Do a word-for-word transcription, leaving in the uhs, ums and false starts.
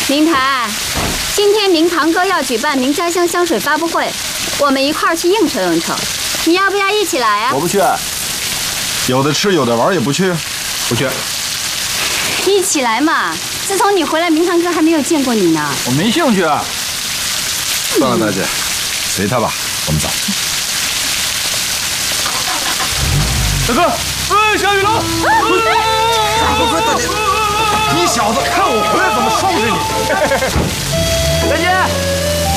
明台，今天明堂哥要举办明家乡香水发布会，我们一块儿去应酬应酬，你要不要一起来啊？ 我不去，有的吃有的玩也不去， 不去。 一起来嘛！自从你回来，明堂哥还没有见过你呢。 我没兴趣啊。 算了，大姐，随他吧，我们走。 大哥，哎，下雨了！ 快快，大姐，你小子看我回来怎么收拾你！ 大姐。